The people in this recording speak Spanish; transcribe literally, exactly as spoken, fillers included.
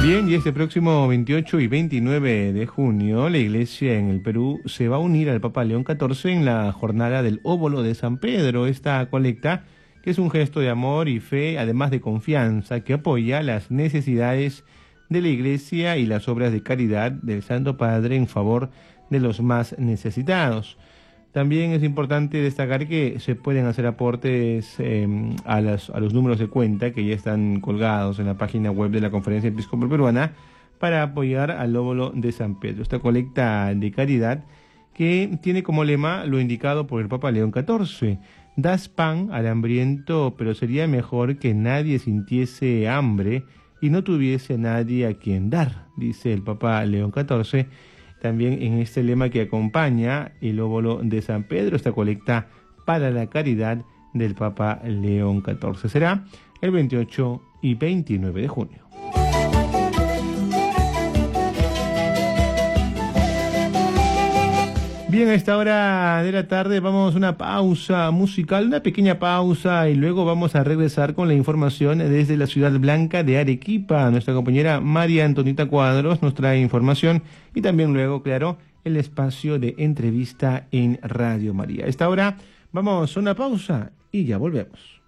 Bien, y este próximo veintiocho y veintinueve de junio, la Iglesia en el Perú se va a unir al Papa León catorce en la jornada del Óbolo de San Pedro. Esta colecta, que es un gesto de amor y fe, además de confianza, que apoya las necesidades de la Iglesia y las obras de caridad del Santo Padre en favor de los más necesitados. También es importante destacar que se pueden hacer aportes eh, a, las, a los números de cuenta que ya están colgados en la página web de la Conferencia Episcopal Peruana para apoyar al Óbolo de San Pedro. Esta colecta de caridad que tiene como lema lo indicado por el Papa León catorce. Das pan al hambriento, pero sería mejor que nadie sintiese hambre y no tuviese nadie a quien dar, dice el Papa León catorce. También en este lema que acompaña el Óbolo de San Pedro, esta colecta para la caridad del Papa León catorce. Será el veintiocho y veintinueve de junio. Bien, a esta hora de la tarde vamos a una pausa musical, una pequeña pausa, y luego vamos a regresar con la información desde la Ciudad Blanca de Arequipa. Nuestra compañera María Antonita Cuadros nos trae información y también luego, claro, el espacio de entrevista en Radio María. A esta hora vamos a una pausa y ya volvemos.